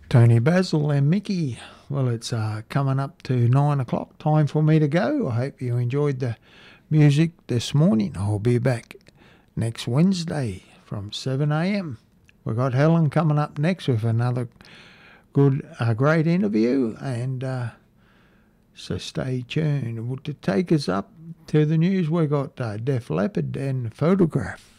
Tony Basil and Mickey. Well, it's coming up to 9 o'clock. Time for me to go. I hope you enjoyed the music this morning. I'll be back next Wednesday from 7 a.m. We've got Helen coming up next with another great interview, and so stay tuned. To take us up to the news, we've got Def Leppard and Photograph.